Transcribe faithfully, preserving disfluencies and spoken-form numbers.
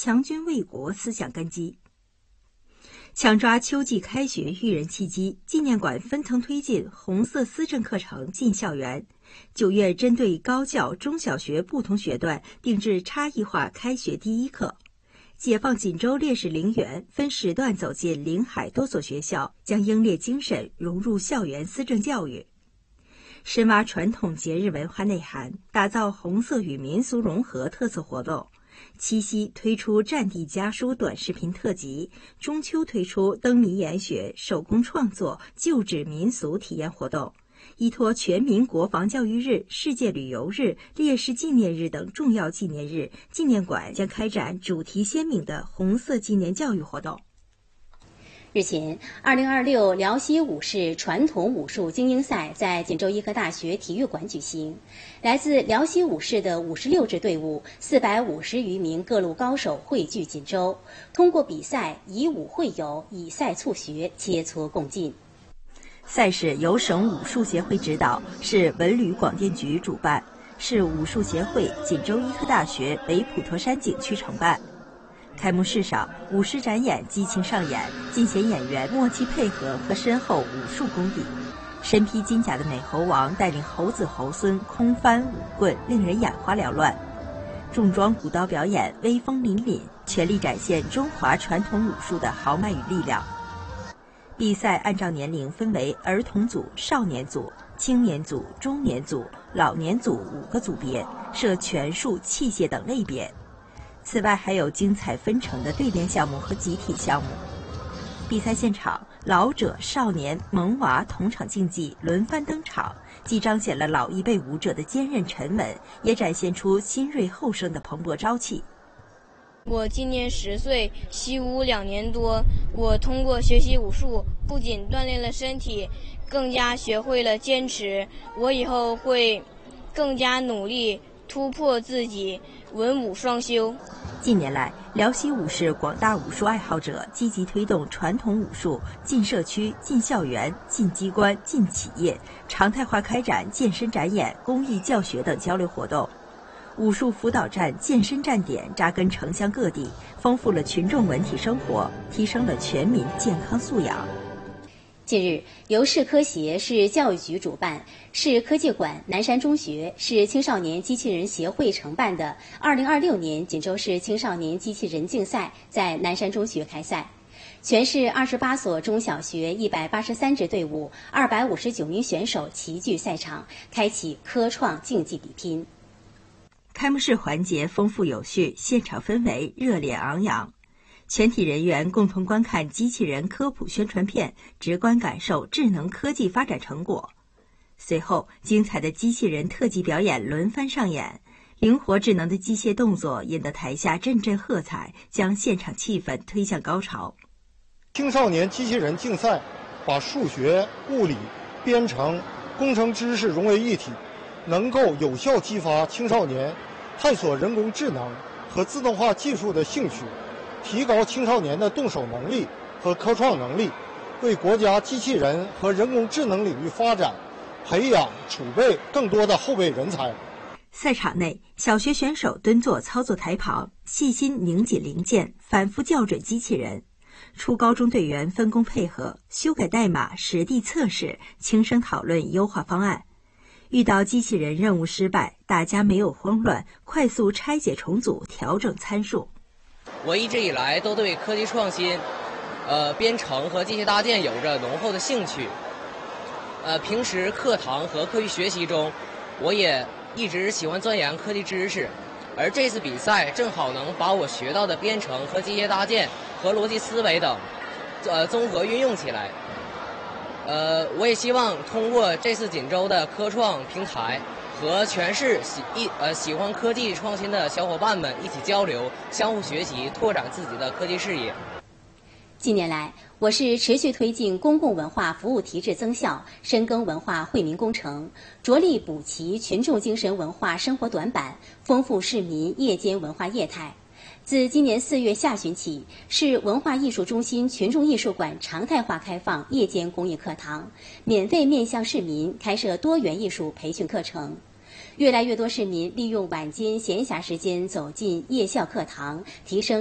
强军卫国思想根基。抢抓秋季开学育人契机，纪念馆分层推进红色思政课程进校园。九月针对高教、中小学不同学段定制差异化开学第一课。解放锦州烈士陵园分时段走进临海多所学校，将英烈精神融入校园思政教育。深挖传统节日文化内涵，打造红色与民俗融合特色活动。七夕推出战地家书短视频特辑，中秋推出灯谜研学、手工创作、旧址民俗体验活动。依托全民国防教育日、世界旅游日、烈士纪念日等重要纪念日，纪念馆将开展主题鲜明的红色纪念教育活动。 日前，二零二六辽西武士传统武术精英赛在锦州医科大学体育馆举行。来自辽西武士的五十六支队伍，四百五十余名各路高手汇聚锦州，通过比赛以武会友，以赛促学，切磋共进。 赛事由省武术协会指导，是文旅广电局主办，市武术协会、锦州医科大学北普陀山景区承办。开幕式上，舞狮展演激情上演，尽显演员默契配合和深厚武术功底。身披金甲的美猴王带领猴子猴孙空翻舞棍，令人眼花缭乱。重装舞刀表演威风凛凛，全力展现中华传统武术的豪迈与力量。比赛按照年龄分为儿童组、少年组、青年组、中年组、老年组五个组别，设拳术、器械等类别。此外，还有精彩纷呈的对练项目和集体项目。比赛现场，老者、少年、萌娃同场竞技，轮番登场，既彰显了老一辈武者的坚韧沉稳，也展现出新锐后生的蓬勃朝气。 我今年十岁，习武两年多。我通过学习武术，不仅锻炼了身体，更加学会了坚持。我以后会更加努力，突破自己，文武双修。 近年来，辽西武士广大武术爱好者积极推动传统武术进社区、进校园、进机关、进企业，常态化开展健身展演、公益教学等交流活动。武术辅导站、健身站点扎根城乡各地，丰富了群众文体生活，提升了全民健康素养。 近日，由市科协、市教育局主办，市科技馆、南山中学、市青少年机器人协会承办的二零二六年锦州市青少年机器人竞赛在南山中学开赛。全市二十八所中小学一百八十三支队伍，二百五十九名选手齐聚赛场，开启科创竞技比拼。 开幕式环节丰富有序，现场氛围热烈昂扬。全体人员共同观看机器人科普宣传片，直观感受智能科技发展成果。随后，精彩的机器人特技表演轮番上演，灵活智能的机械动作引得台下阵阵喝彩，将现场气氛推向高潮。 青少年机器人竞赛把数学、物理、编程、工程知识融为一体，能够有效激发青少年探索人工智能和自动化技术的兴趣，提高青少年的动手能力和科创能力，为国家机器人和人工智能领域发展培养储备更多的后备人才。 赛场内，小学选手蹲坐操作台旁，细心拧紧零件，反复校准机器人。初高中队员分工配合，修改代码，实地测试，轻声讨论优化方案。遇到机器人任务失败，大家没有慌乱，快速拆解重组，调整参数。 我一直以来都对科技创新、呃编程和机械搭建有着浓厚的兴趣。呃，平时课堂和课余学习中，我也一直喜欢钻研科技知识，而这次比赛正好能把我学到的编程和机械搭建和逻辑思维等，呃综合运用起来。呃，我也希望通过这次锦州的科创平台，和全市喜一呃喜欢科技创新的小伙伴们一起交流，相互学习，拓展自己的科技视野。 近年来，我市持续推进公共文化服务提质增效，深耕文化惠民工程，着力补齐群众精神文化生活短板，丰富市民夜间文化业态。自今年四月下旬起，市文化艺术中心群众艺术馆常态化开放夜间公益课堂，免费面向市民开设多元艺术培训课程。越来越多市民利用晚间闲暇时间走进夜校课堂，提升